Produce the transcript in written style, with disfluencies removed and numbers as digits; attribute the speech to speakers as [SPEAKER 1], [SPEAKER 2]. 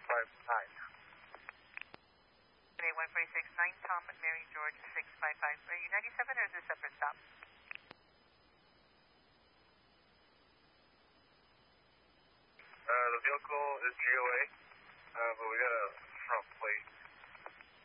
[SPEAKER 1] Today 1469 Tom Mary George 655. Are you 97 or is this a separate stop?
[SPEAKER 2] The vehicle is GOA, but we got a front plate